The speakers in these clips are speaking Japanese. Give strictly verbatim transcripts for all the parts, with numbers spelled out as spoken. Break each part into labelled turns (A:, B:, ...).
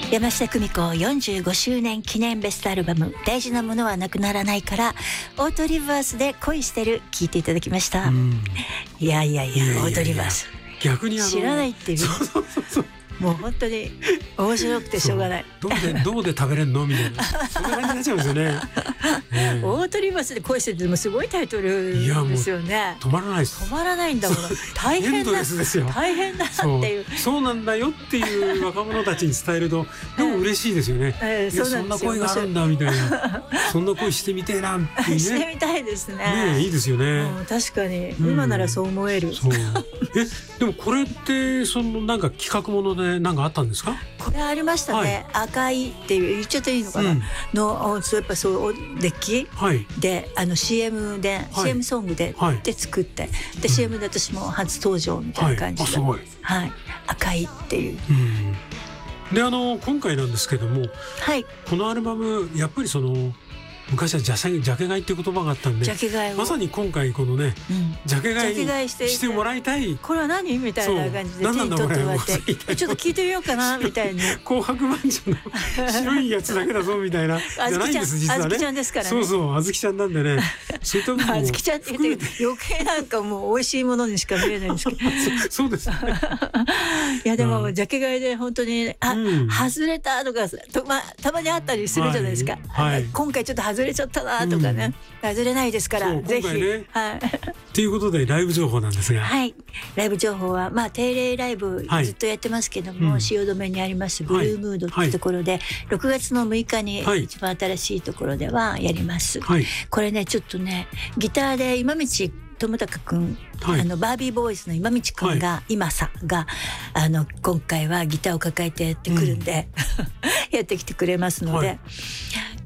A: 山下久美子よんじゅうごしゅうねん記念ベストアルバム大事なものはなくならないからオートリバースで恋してる聞いていただきました。いやいやいや、オートリバース
B: 逆にあの
A: 知らないっていう。
B: そうそうそうそう、
A: もう本当に面白くてしょうがない。
B: どうでどうで食べれんのみたいな、そんな感じになっちゃうんですよね。ね
A: オートリバースで恋してるってもすごいタイトルですよね。
B: 止まらないです。
A: 止まらないんだもん。大変だ。大変だっていう。
B: そうなんだよっていう若者たちに伝えるとでも嬉しいですよね。
A: えー、そう
B: そんな恋があるんだみたいな、そんな恋してみてえなっていうね。
A: してみたいですね。
B: ね、いいですよね。
A: 確かに今ならそう思える。
B: そう。え、でもこれってそのなんか企画ものでなんかあったんですか？
A: これありましたね。赤いっていう言っちゃっていいのかな、のそうやっぱそうデッキであの シーエム で シーエム ソングでで作ってで シーエム で私も初登場みたいな感じで、はい、赤いっていう。
B: であの今回なんですけども、
A: はい、
B: このアルバムやっぱりその昔はジャケ買いっていう言葉があったんで、
A: ジャケ買いを
B: まさに今回このね、うん、ジャケ買いしてもらいたい。
A: これは何みたいな感じで手に取ってもらってちょっと聞いてみようかなみたいに
B: 紅白番長の白いやつだけだぞみたいなじゃないんです実はね。
A: あずきちゃんですからね。
B: そうそうあずきちゃんなんでね、そういった部分も
A: あずきちゃんって言って余計なんかもう美味しいものにしか見えないんですけど
B: そうですね。
A: いやでもジャケ買いで本当にあ、うん、外れたとかと、まあ、たまにあったりするじゃないですか、はいはい、今回ちょっと外れちゃったなとかね、うん、外れないですからぜひ、ね、はい。
B: ということでライブ情報なんですが、
A: はい、ライブ情報はまあ定例ライブずっとやってますけども、はい、汐留にありますブルームードっていうところで、はい、ろくがつのむいかに一番新しいところではやります、はい、これねちょっとねギターで今道友高くん、はい、あのバービーボーイズの今道くんが、はい、今さがあの今回はギターを抱えてやってくるんで、うん、やってきてくれますので、はい、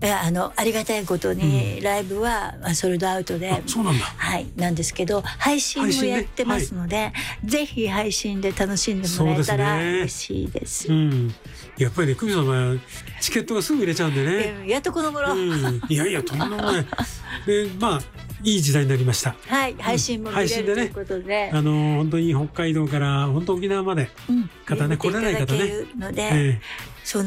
A: あのありがたいことに、うん、ライブはソールドアウトで、
B: そうなんだ、
A: はい、なんですけど配信もやってますので、ね、はい、ぜひ配信で楽しんでもらえたら嬉しいです。
B: うん、やっぱりね久美さんはチケットがすぐ入れちゃうんでね、
A: やっとこの頃、うん、
B: いやいやとんでもないでまあいい時代になりました。
A: はい、配信も見れるということで、ね、
B: あの本当に北海道から本当沖縄まで方ね、来れない方ね。
A: ので、えー